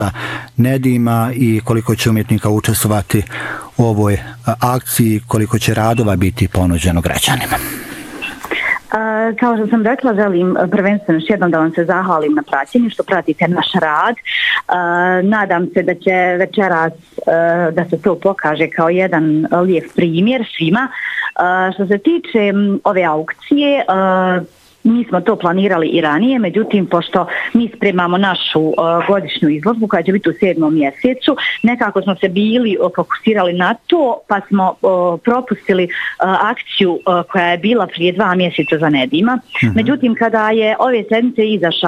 Nedima i koliko će umjetnika učestvovati u ovoj akciji, koliko će radova biti ponuđeno građanima? Kao što sam rekla, želim prvenstveno još jednom da vam se zahvalim na praćenju, što pratite naš rad. Nadam se da će večeras da se to pokaže kao jedan lijep primjer svima. Što se tiče ove aukcije, mi smo to planirali i ranije, međutim, pošto mi spremamo našu godišnju izložbu koja će biti u 7. mjesecu, nekako smo se bili fokusirali na to, pa smo propustili akciju koja je bila prije 2 mjeseca za Nedima. Međutim, kada je ove sedmice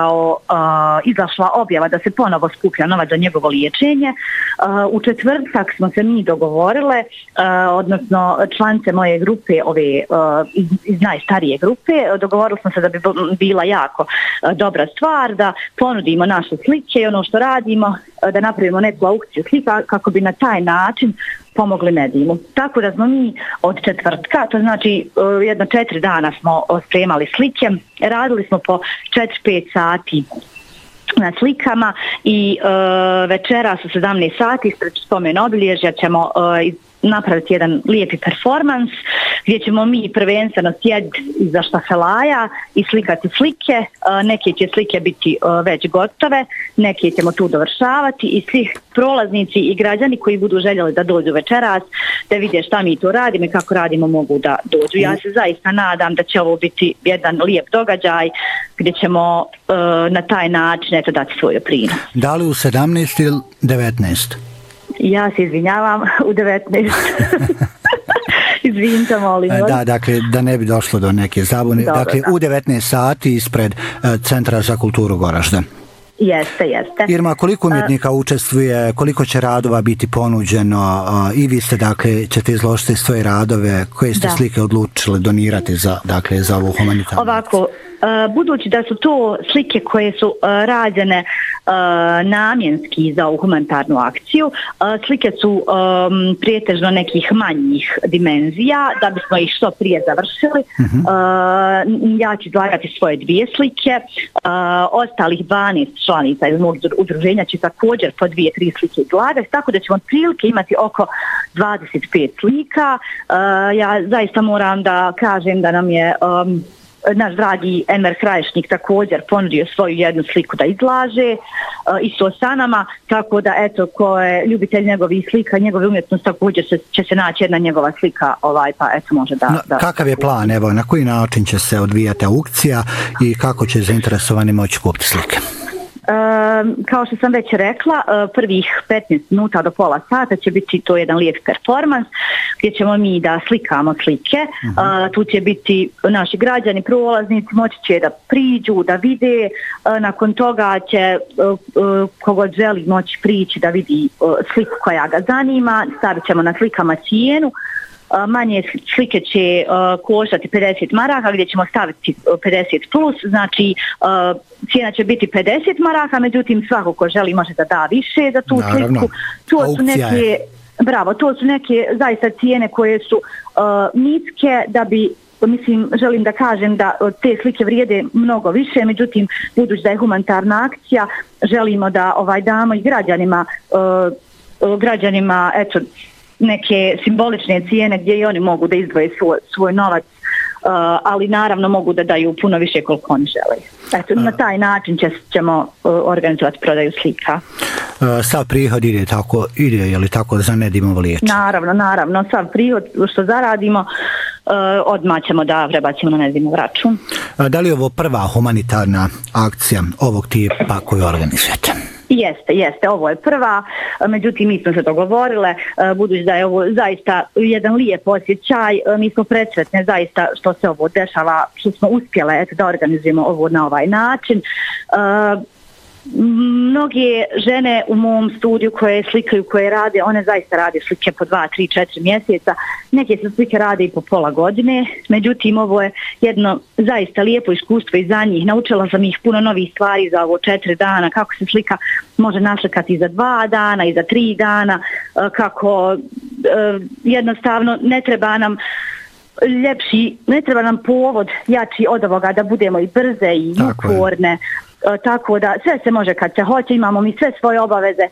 izašla objava da se ponovo skuplja novac za njegovo liječenje, u četvrtak smo se mi dogovorile, odnosno članice moje grupe, iz najstarije grupe, dogovorili smo se da bi bila jako dobra stvar, da ponudimo naše slike i ono što radimo, da napravimo neku aukciju slika kako bi na taj način pomogli Nedimu. Tako da smo mi od četvrtka, to znači jedno 4 dana smo spremali slike, radili smo po 4-5 sati na slikama i večeras u 17 sati ispred spomen obilježja ćemo napraviti jedan lijepi performans gdje ćemo mi prvenstveno sjediti iza štafelaja i slikati slike. Neke će slike biti već gotove, neke ćemo tu dovršavati i svi prolaznici i građani koji budu željeli da dođu večeras, da vide šta mi to radimo i kako radimo, mogu da dođu. Ja se zaista nadam da će ovo biti jedan lijep događaj gdje ćemo na taj način dati svoj doprinos. Da li u 17 ili 19? Ja se izvinjavam, u 19. Izvinite, molim vas. Da, dakle, da ne bi došlo do neke zabune. Dobro, dakle, u 19 sati ispred Centra za kulturu Goražde. Jeste. Irma, koliko umjetnika učestvuje, koliko će radova biti ponuđeno i vi ste, dakle, ćete izložiti svoje radove, koje ste slike odlučili donirati za ovu humanitarnu? Ovako, budući da su to slike koje su rađene namjenski za ovu humanitarnu akciju, slike su prijetežno nekih manjih dimenzija, da bismo ih što prije završili. Ja ću izlagati svoje 2 slike, ostalih 12 članica iz mog udruženja će također po 2-3 slike izlagati, tako da ćemo prilike imati oko 25 slika. Ja zaista moram da kažem da nam je naš dragi Enver Krajišnik također ponudio svoju jednu sliku da izlaže isto sa nama, tako da eto, ko je ljubitelj njegovih slika, njegove umjetnosti, također će se naći jedna njegova slika, pa eto može da... Kakav je plan, evo, na koji način će se odvijati aukcija i kako će zainteresovani moći kupiti slike? Kao što sam već rekla, prvih 15 minuta do pola sata će biti to jedan lijep performans gdje ćemo mi da slikamo slike. Tu će biti naši građani, prolaznici, moći će da priđu, da vide. Nakon toga će kogod želi moći prići da vidi sliku koja ga zanima. Stavit ćemo na slikama cijenu. Manje slike će koštati 50 maraka, gdje ćemo staviti 50 plus, znači cijena će biti 50 maraka, međutim svako ko želi može da da više za tu sliku. To su neke zaista cijene koje su niske, da bi, želim da kažem da te slike vrijede mnogo više, međutim budući da je humanitarna akcija, želimo da damo i građanima eto, neke simbolične cijene gdje i oni mogu da izdvoje svoj novac, ali naravno mogu da daju puno više koliko oni žele. Eto, na taj način ćemo organizovati prodaju slika. Sav prihod ide je li tako za Nedimovo liječenje? Naravno, sav prihod što zaradimo odmah ćemo da prebacimo na Nedimov račun. Da li je ovo prva humanitarna akcija ovog tipa koju organizujete? Jeste, ovo je prva, međutim mi smo se dogovorile, budući da je ovo zaista jedan lijep osjećaj, mi smo presretne zaista što se ovo dešava, što smo uspjele da organizujemo ovo na ovaj način. Mnoge žene u mom studiju koje slikaju, koje rade, one zaista rade slike po 2, 3, 4 mjeseca, neke se slike rade i po pola godine, međutim ovo je jedno zaista lijepo iskustvo i za njih. Naučila sam ih puno novih stvari za ovo 4 dana, kako se slika može naslikati i za 2 dana i za 3 dana, kako jednostavno ne treba nam povod jači od ovoga da budemo i brze i uporne. tako da sve se može kad se hoće, imamo mi sve svoje obaveze,